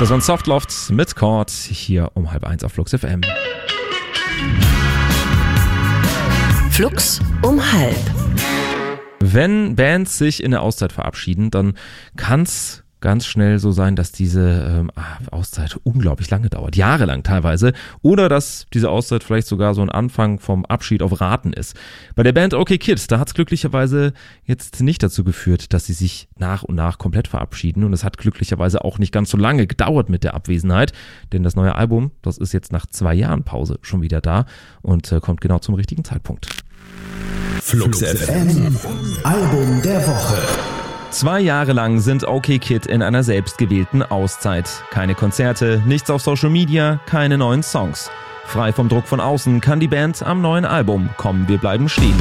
Das waren Softloft mit Chord hier um 12:30 auf Flux FM. Flux um 12:30. Wenn Bands sich in der Auszeit verabschieden, dann kann's ganz schnell so sein, dass diese Auszeit unglaublich lange dauert, jahrelang teilweise, oder dass diese Auszeit vielleicht sogar so ein Anfang vom Abschied auf Raten ist. Bei der Band OK Kid, da hat es glücklicherweise jetzt nicht dazu geführt, dass sie sich nach und nach komplett verabschieden, und es hat glücklicherweise auch nicht ganz so lange gedauert mit der Abwesenheit, denn das neue Album, das ist jetzt nach 2 Jahren Pause schon wieder da und kommt genau zum richtigen Zeitpunkt. Flux FM, Album der Woche. 2 Jahre lang sind OK Kid in einer selbstgewählten Auszeit. Keine Konzerte, nichts auf Social Media, keine neuen Songs. Frei vom Druck von außen kann die Band am neuen Album Komm, wir bleiben stehen